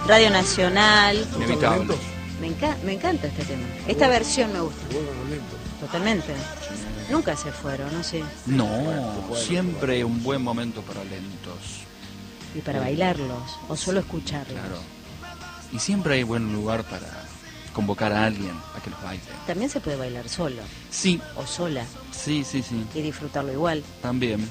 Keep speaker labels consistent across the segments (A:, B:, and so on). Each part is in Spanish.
A: Radio Nacional.
B: Inevitable.
A: Me encanta este tema. Esta versión me gusta.
C: Bueno, lentos.
A: Totalmente. Nunca se fueron, ¿no? Sí.
B: No, siempre un buen momento para lentos.
A: Y para bailarlos, o solo escucharlos.
B: Claro. Y siempre hay buen lugar para convocar a alguien a que los baile.
A: También se puede bailar solo,
B: Sí,
A: o sola,
B: sí, sí, sí.
A: y disfrutarlo igual,
B: También.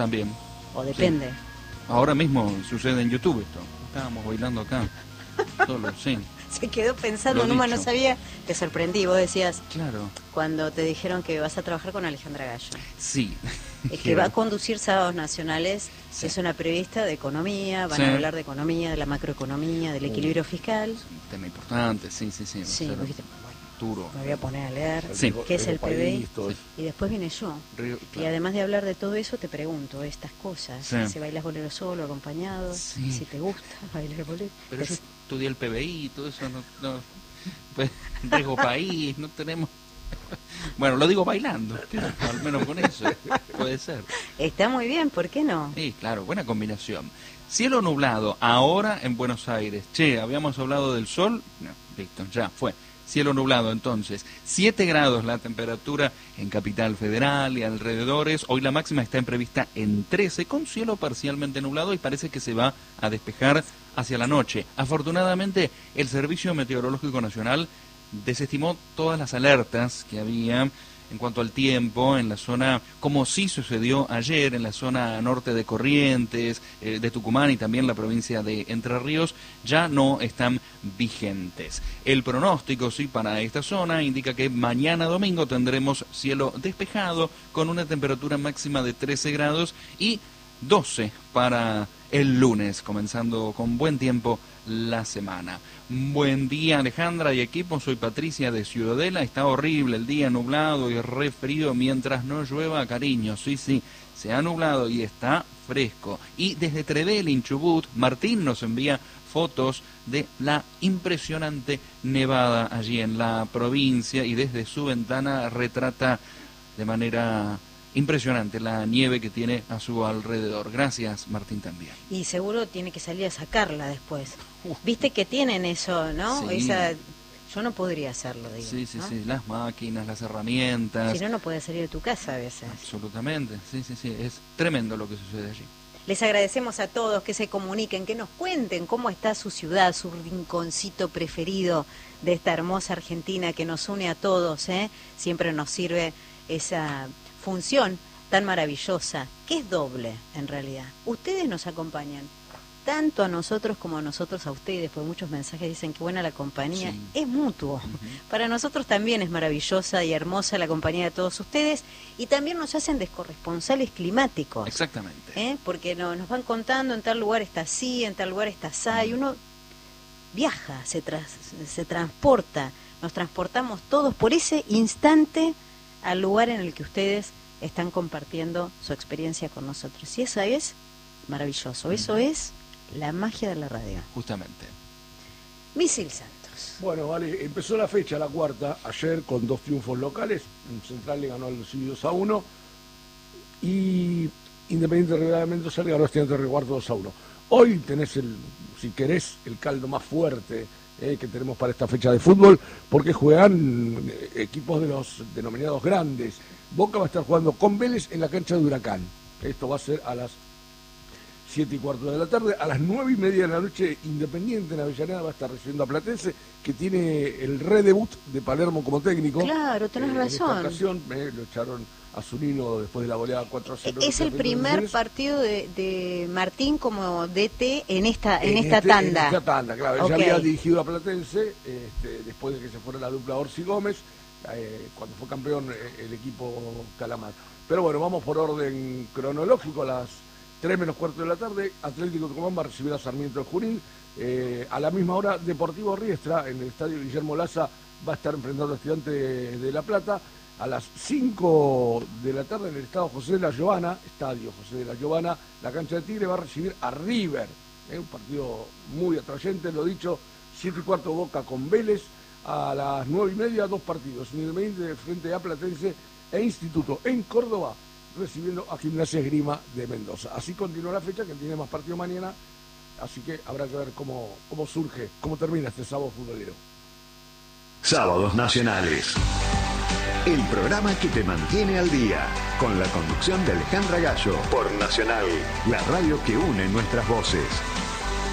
A: o depende.
B: Ahora mismo sucede en YouTube esto. Estábamos bailando acá. Solo, sí.
A: Se quedó pensando,
B: Lo
A: no
B: dicho.
A: sabía, te sorprendí, vos decías,
B: Claro.
A: cuando te dijeron que vas a trabajar con Alejandra Gallo,
B: Sí.
A: que va a conducir Sábados Nacionales,
B: Sí.
A: es una periodista de economía, van
B: Sí.
A: a hablar de economía, de la macroeconomía, del equilibrio fiscal.
B: Un tema importante, sí, sí, sí.
A: Sí,
B: Va a ser
A: dijiste,
B: duro.
A: me voy a poner a leer,
B: Sí.
A: qué es el PBI,
C: Todo.
A: y después viene yo.
B: Río-
A: Y además de hablar de todo eso, te pregunto estas cosas.
B: Sí.
A: Si bailas bolero solo, acompañado,
B: Sí.
A: si te gusta bailar bolero.
B: Pero yo
A: Es-
B: estudié el PBI y todo eso, no pues, riesgo país, no tenemos... Bueno, lo digo bailando, al menos con eso, puede ser.
A: Está muy bien, ¿por qué no?
B: Sí, claro, buena combinación. Cielo nublado, ahora en Buenos Aires. Che, habíamos hablado del sol, no, listo, ya fue. Cielo nublado, entonces, 7 grados la temperatura en Capital Federal y alrededores. Hoy la máxima está prevista en 13, con cielo parcialmente nublado y parece que se va a despejar hacia la noche. Afortunadamente, el Servicio Meteorológico Nacional desestimó todas las alertas que había en cuanto al tiempo en la zona, como sí sucedió ayer en la zona norte de Corrientes, de Tucumán y también la provincia de Entre Ríos, ya no están vigentes. El pronóstico, sí, para esta zona indica que mañana domingo tendremos cielo despejado con una temperatura máxima de 13 grados y 12 para el lunes, comenzando con buen tiempo la semana. Buen día, Alejandra y equipo, soy Patricia de Ciudadela. Está horrible el día, nublado y re frío mientras no llueva, cariño. Sí, se ha nublado y está fresco. Y desde Trevelin, Chubut, Martín nos envía fotos de la impresionante nevada allí en la provincia y desde su ventana retrata de manera impresionante la nieve que tiene a su alrededor. Gracias, Martín, también.
A: Y seguro tiene que salir a sacarla después. Viste que tienen eso, ¿no?
B: Sí.
A: Yo no podría hacerlo, digo.
B: Sí, sí,
A: ¿no?
B: sí, las máquinas, las herramientas.
A: Si no, no puedes salir de tu casa a veces.
B: Absolutamente, sí, sí, sí, es tremendo lo que sucede allí.
A: Les agradecemos a todos que se comuniquen, que nos cuenten cómo está su ciudad, su rinconcito preferido de esta hermosa Argentina que nos une a todos, ¿eh? Siempre nos sirve esa función tan maravillosa, que es doble en realidad. Ustedes nos acompañan, tanto a nosotros como a nosotros a ustedes, porque muchos mensajes dicen que buena la compañía,
B: Sí.
A: es mutuo. Para nosotros también es maravillosa y hermosa la compañía de todos ustedes, y también nos hacen descorresponsales climáticos.
B: Exactamente.
A: Porque nos van contando en tal lugar está así, en tal lugar está así, y uno viaja, se transporta, nos transportamos todos por ese instante al lugar en el que ustedes están compartiendo su experiencia con nosotros. Y eso es maravilloso, eso es la magia de la radio.
B: Justamente.
A: Misil Santos.
C: Bueno, vale, empezó la fecha, la cuarta, ayer con 2 triunfos locales. Central le ganó al Civil 2-1 y Independiente Rivadavia de Mendoza le ganó a Estudiantes de Río Cuarto 2-1. Hoy tenés, si querés, el caldo más fuerte que tenemos para esta fecha de fútbol, porque juegan equipos de los denominados grandes. Boca va a estar jugando con Vélez en la cancha de Huracán. Esto va a ser a las 7:15 de la tarde. A las 9:30 de la noche, Independiente en Avellaneda va a estar recibiendo a Platense, que tiene el redebut de Palermo como técnico.
A: Claro, tenés
C: En esta
A: razón.
C: ocasión lo echaron a Zunino después de la goleada 4-0.
A: Es el primer partido de Martín como DT en esta tanda.
C: En esta tanda, claro.
A: Ok.
C: Ya había dirigido a Platense después de que se fuera la dupla Orsi Gómez, cuando fue campeón el equipo Calamar. Pero bueno, vamos por orden cronológico. A las 3:15 de la tarde, Atlético Tucumán va a recibir a Sarmiento de Junín. A la misma hora, Deportivo Riestra, en el estadio Guillermo Laza, va a estar enfrentando a Estudiantes de La Plata. A las 5 de la tarde, en el estadio José de la Giovana, la cancha de Tigre va a recibir a River. Un partido muy atrayente, lo dicho, 7:15 Boca con Vélez. A las 9:30, 2 partidos, Independiente frente a Platense e Instituto en Córdoba, recibiendo a Gimnasia Esgrima de Mendoza. Así continúa la fecha, que tiene más partido mañana así que habrá que ver cómo surge, cómo termina este sábado futbolero.
D: Sábados Nacionales. El programa que te mantiene al día, con la conducción de Alejandra Gallo, por Nacional, la radio que une nuestras voces.